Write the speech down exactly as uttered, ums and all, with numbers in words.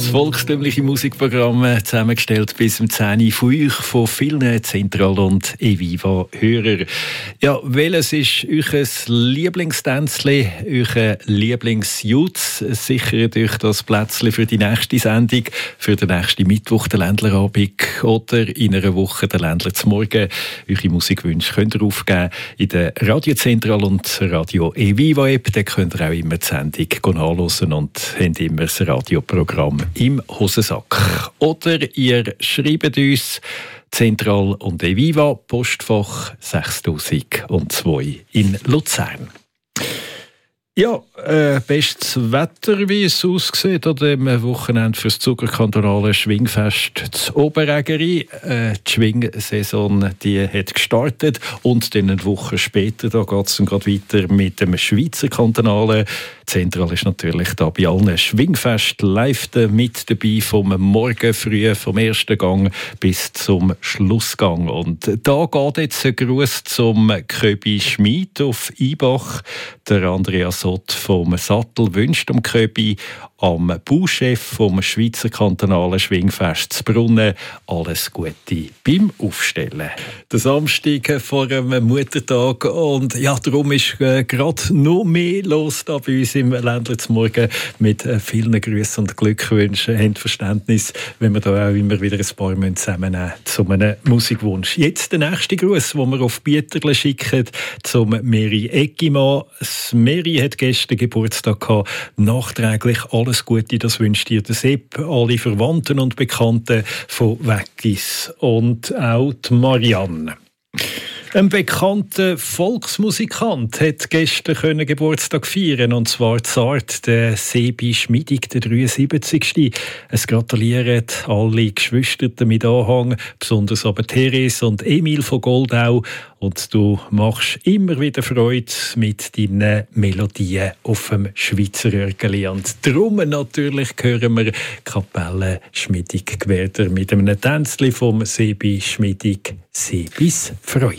volkstümliche Musikprogramm zusammengestellt bis zum zehn Uhr von euch, von vielen Zentral- und eViva-Hörern. Ja, welches ist euer Lieblingstänzli, euer Lieblingsjutz? Sichert euch das Plätzchen für die nächste Sendung, für den nächsten Mittwoch, den Ländlerabend oder in einer Woche den Ländler zum Morgen. Eure Musikwünsche könnt ihr aufgeben in der Radio Zentral und Radio eViva-App. Da könnt ihr auch immer die Sendung nachhören und habt immer das Radioprogramm im Hosensack. Oder ihr schreibt uns Zentral und eViva, Postfach sechstausendzwei in Luzern. Ja, äh, bestes Wetter, wie es aussieht an dem Wochenende für das Zuckerkantonale Schwingfest zu Oberägeri. Äh, die Schwingsaison die hat gestartet und dann eine Woche später da geht es dann gerade weiter mit dem Schweizer Kantonalen. Zentral ist natürlich da bei allen Schwingfest live mit dabei, vom Morgen früh, vom ersten Gang bis zum Schlussgang. Und da geht jetzt ein Gruß zum Köbi Schmid auf Ibach. Der Andreas Ott vom Sattel wünscht dem Köbi, am Bauchef vom Schweizer Kantonalen Schwingfest zu Brunnen alles Gute beim Aufstellen. Der Samstag vor dem Muttertag und ja, darum ist äh, gerade noch mehr los da bei uns im Ländler zum Morgen mit äh, vielen Grüßen und Glückwünschen. Habt Verständnis, wenn wir da auch immer wieder ein paar zusammennehmen zu einem Musikwunsch. Jetzt der nächste Gruß, den wir auf Bieterle schicken, zum Meri Eggimann. Meri hat gestern Geburtstag gehabt. Nachträglich alles Gute, das wünscht dir der Sepp, alle Verwandten und Bekannten von Weggis und auch die Marianne. Ein bekannter Volksmusikant hat gestern können Geburtstag feiern, und zwar zart der Sebi Schmidig, der dreiundsiebzigste Es gratulieren alle Geschwister mit Anhang, besonders aber Therese und Emil von Goldau. Und du machst immer wieder Freude mit deinen Melodien auf dem Schweizer Örgeli. Und darum natürlich hören wir Kapelle Schmidig-Gwerder mit einem Tänzli vom Sebi Schmidig, Sebis Freude.